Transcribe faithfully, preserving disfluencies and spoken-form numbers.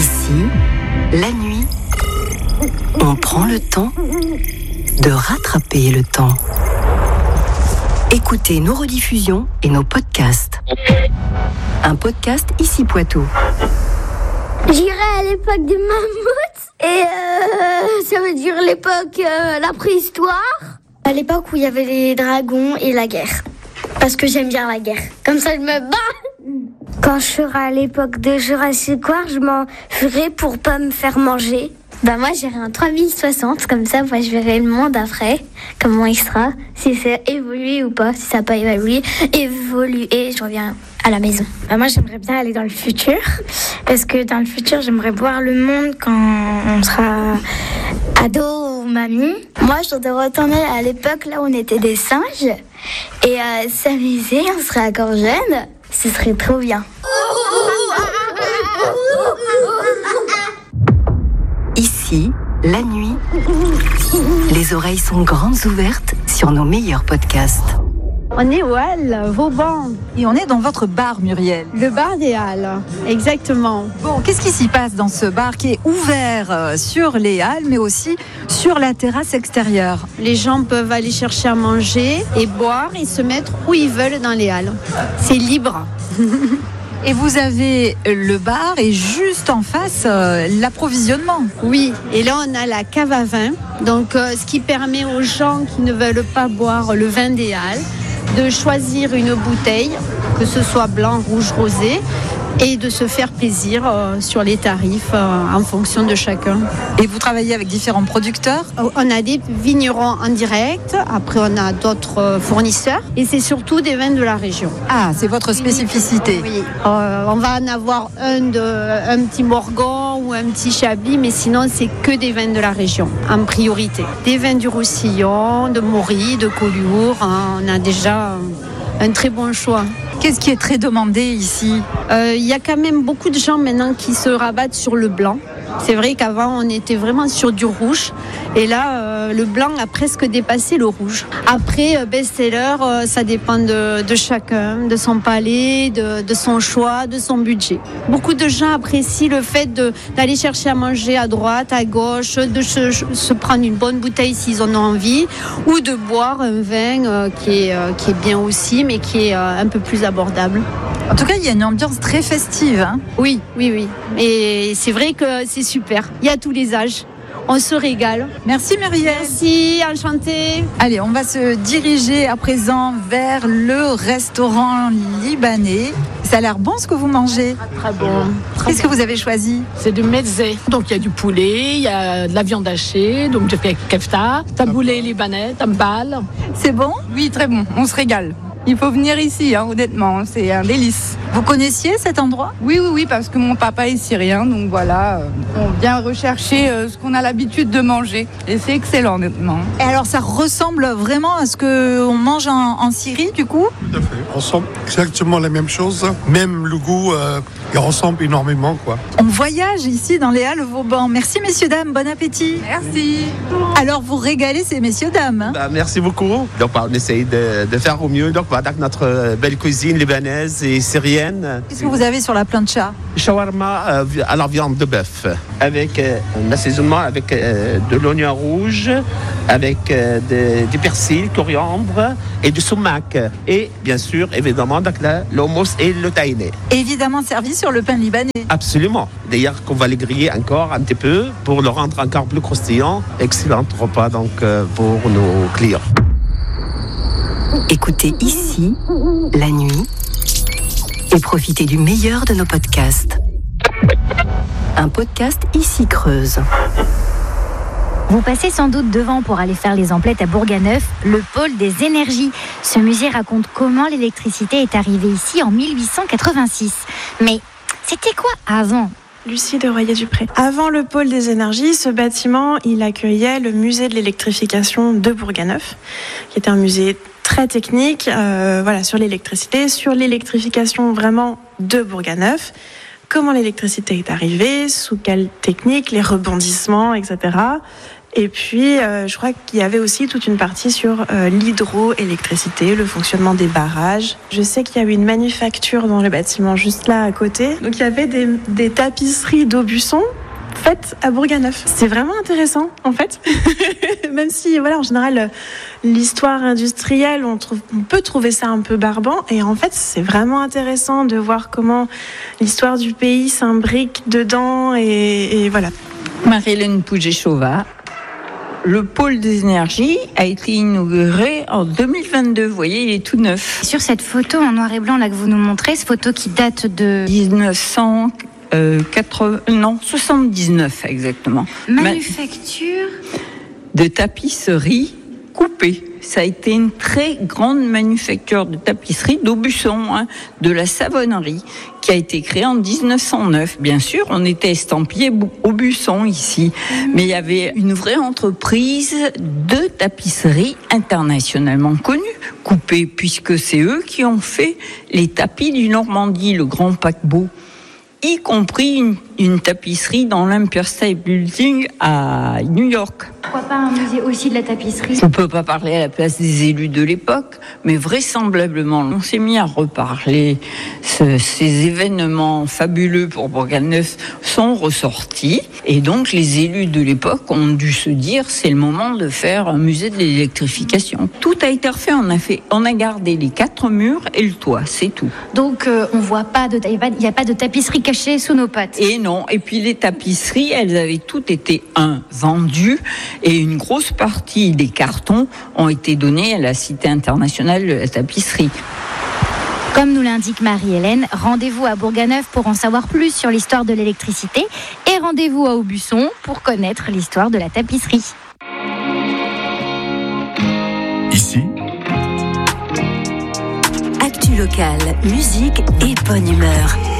Ici, la nuit, on prend le temps de rattraper le temps. Écoutez nos rediffusions et nos podcasts. Un podcast Ici Poitou. J'irai à l'époque des mammouths et euh, ça veut dire l'époque, euh, la préhistoire. À l'époque où il y avait les dragons et la guerre. Parce que j'aime bien la guerre. Comme ça, je me bats. Quand je serai à l'époque de Jurassic Park, je m'en ferai pour pas me faire manger. Bah moi, j'irai en trois mille soixante. Comme ça, moi, je verrai le monde après. Comment il sera. Si c'est évolué ou pas. Si ça n'a pas évolué. Évolué. Je reviens à la maison. Bah moi, j'aimerais bien aller dans le futur. Parce que dans le futur, j'aimerais voir le monde quand on sera ado ou mamie. Moi, je voudrais retourner à l'époque là où on était des singes. Et euh, s'amuser, on serait encore jeunes. Ce serait trop bien. Ici, la nuit, les oreilles sont grandes ouvertes sur nos meilleurs podcasts. On est au Halles, Vauban. Et on est dans votre bar, Muriel. Le bar des Halles, exactement. Bon, qu'est-ce qui s'y passe dans ce bar qui est ouvert sur les Halles, mais aussi sur la terrasse extérieure? Les gens peuvent aller chercher à manger et boire et se mettre où ils veulent dans les Halles. C'est libre. Et vous avez le bar et juste en face, euh, l'approvisionnement. Oui, et là on a la cave à vin, donc euh, ce qui permet aux gens qui ne veulent pas boire le vin des Halles de choisir une bouteille, que ce soit blanc, rouge, rosé, et de se faire plaisir euh, sur les tarifs euh, en fonction de chacun. Et vous travaillez avec différents producteurs? On a des vignerons en direct, après on a d'autres euh, fournisseurs, et c'est surtout des vins de la région. Ah, c'est votre spécificité. Oui, euh, on va en avoir un, de, un petit Morgon ou un petit Chablis, mais sinon c'est que des vins de la région, en priorité. Des vins du Roussillon, de Maury, de Collioure, hein, on a déjà un très bon choix. Qu'est-ce qui est très demandé ici? Euh, il y a quand même beaucoup de gens maintenant qui se rabattent sur le blanc. C'est vrai qu'avant, on était vraiment sur du rouge. Et là, euh, le blanc a presque dépassé le rouge. Après, euh, best-seller, euh, ça dépend de, de chacun, de son palais, de, de son choix, de son budget. Beaucoup de gens apprécient le fait de, d'aller chercher à manger à droite, à gauche, de se, se prendre une bonne bouteille s'ils en ont envie, ou de boire un vin euh, qui, est, euh, qui est bien aussi, mais qui est euh, un peu plus abordable. En tout cas, il y a une ambiance très festive. Hein. Oui, oui, oui. Et c'est vrai que c'est super. Il y a tous les âges. On se régale. Merci Muriel. Merci, enchantée. Allez, on va se diriger à présent vers le restaurant libanais. Ça a l'air bon ce que vous mangez. Très bon. Très Qu'est-ce bon. que vous avez choisi? C'est du mezzé. Donc il y a du poulet, il y a de la viande hachée, donc j'ai fait kefta, taboulé libanais, tambal. C'est bon? Oui, très bon. On se régale. Il faut venir ici, hein, honnêtement, c'est un délice. Vous connaissiez cet endroit? Oui, oui, oui, parce que mon papa est syrien, donc voilà, euh, on vient rechercher euh, ce qu'on a l'habitude de manger. Et c'est excellent, honnêtement. Et alors, ça ressemble vraiment à ce qu'on mange en, en Syrie, du coup? Tout à fait. On sent exactement la même chose. Même le goût, euh, il ressemble énormément, quoi. On voyage ici dans les Halles Vauban. Merci, messieurs, dames. Bon appétit. Merci. Alors, vous régalez ces messieurs, dames. Hein? Bah, merci beaucoup. Donc, bah, on essaye de, de faire au mieux. Donc, bah, avec notre belle cuisine libanaise et syrienne. Qu'est-ce que vous avez sur la plancha? Shawarma euh, à la viande de bœuf, avec euh, un assaisonnement avec euh, de l'oignon rouge, avec euh, de, du persil, coriandre et du sumac. Et bien sûr, évidemment, donc, là, l'hummus et le tahini. Évidemment servi sur le pain libanais. Absolument. D'ailleurs, qu'on va les griller encore un petit peu pour le rendre encore plus croustillant. Excellent repas donc euh, pour nos clients. Écoutez Ici, la nuit, et profitez du meilleur de nos podcasts. Un podcast Ici Creuse. Vous passez sans doute devant pour aller faire les emplettes à Bourganeuf, le pôle des énergies. Ce musée raconte comment l'électricité est arrivée ici en mille huit cent quatre-vingt-six. Mais c'était quoi avant ? Lucie de Royer-Dupré. Avant le pôle des énergies, ce bâtiment, il accueillait le musée de l'électrification de Bourganeuf, qui était un musée très technique, euh, voilà, sur l'électricité, sur l'électrification vraiment de Bourganeuf. Comment l'électricité est arrivée, sous quelle technique, les rebondissements, et cetera. Et puis, euh, je crois qu'il y avait aussi toute une partie sur euh, l'hydroélectricité, le fonctionnement des barrages. Je sais qu'il y a eu une manufacture dans le bâtiment juste là à côté. Donc, il y avait des, des tapisseries d'Aubusson faites à Bourganeuf. C'est vraiment intéressant, en fait. Même si, voilà, en général, l'histoire industrielle, on, trouve, on peut trouver ça un peu barbant. Et en fait, c'est vraiment intéressant de voir comment l'histoire du pays s'imbrique dedans. Et, et voilà. Marie-Hélène Pouget-Chauvat. Le pôle des énergies a été inauguré en deux mille vingt-deux. Vous voyez, il est tout neuf. Sur cette photo en noir et blanc là que vous nous montrez, cette photo qui date de dix-neuf cent quatre-vingts, non, soixante-dix-neuf exactement. Manufacture de tapisserie coupée. Ça a été une très grande manufacture de tapisserie d'Aubusson, hein, de la savonnerie, qui a été créée en dix-neuf cent neuf. Bien sûr, on était estampillé Aubusson ici, mais il y avait une vraie entreprise de tapisserie internationalement connue, coupée, puisque c'est eux qui ont fait les tapis du Normandie, le grand paquebot, y compris une, une tapisserie dans l'Empire State Building à New York. Pourquoi pas un musée aussi de la tapisserie ? On ne peut pas parler à la place des élus de l'époque, mais vraisemblablement, on s'est mis à reparler. Ce, ces événements fabuleux pour Bourganeuf sont ressortis. Et donc, les élus de l'époque ont dû se dire, c'est le moment de faire un musée de l'électrification. Tout a été refait. On a, fait, on a gardé les quatre murs et le toit, c'est tout. Donc, euh, on voit pas de, il n'y a, a pas de tapisserie cachée sous nos pattes. Et non. Et puis, les tapisseries, elles avaient toutes été, un, vendues. Et une grosse partie des cartons ont été donnés à la Cité internationale de la tapisserie. Comme nous l'indique Marie-Hélène, rendez-vous à Bourganeuf pour en savoir plus sur l'histoire de l'électricité et rendez-vous à Aubusson pour connaître l'histoire de la tapisserie. Ici, actu locale, musique et bonne humeur.